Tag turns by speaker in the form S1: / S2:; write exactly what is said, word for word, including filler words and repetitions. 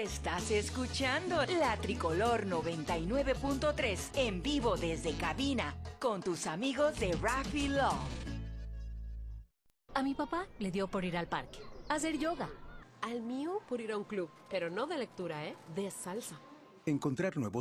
S1: Estás escuchando La Tricolor noventa y nueve punto tres en vivo desde cabina con tus amigos de Raffy Love.
S2: A mi papá le dio por ir al parque, a hacer yoga.
S3: Al mío por ir a un club, pero no de lectura, ¿eh? De salsa.
S4: Encontrar nuevos